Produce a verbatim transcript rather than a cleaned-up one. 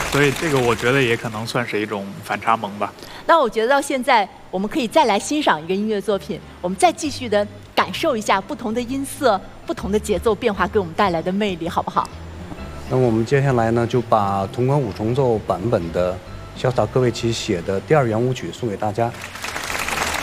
所以这个我觉得也可能算是一种反差萌吧。 那我觉得到现在，我们可以再来欣赏一个音乐作品，我们再继续的感受一下不同的音色、不同的节奏变化给我们带来的魅力，好不好？ 那么我们接下来呢，就把铜管五重奏版本的潇洒戈维奇写的第二圆舞曲送给大家。